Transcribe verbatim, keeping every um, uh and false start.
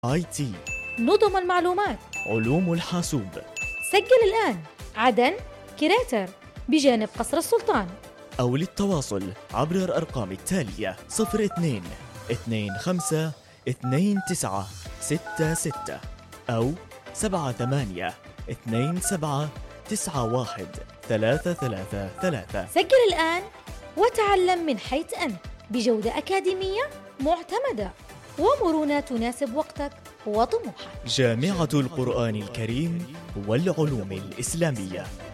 آي تي، نظم المعلومات، علوم الحاسوب. سجل الآن عدن كريتر بجانب قصر السلطان، أو للتواصل عبر الأرقام التالية: صفر اثنين اثنين خمسة اثنين تسعة ستة ستة أو سبعة ثمانية اثنين سبعة تسعة واحد ثلاثة ثلاثة ثلاثة. سجل الآن وتعلم من حيث أنت بجودة أكاديمية معتمدة ومرونة تناسب وقتك وطموحك. جامعة القرآن الكريم والعلوم الإسلامية.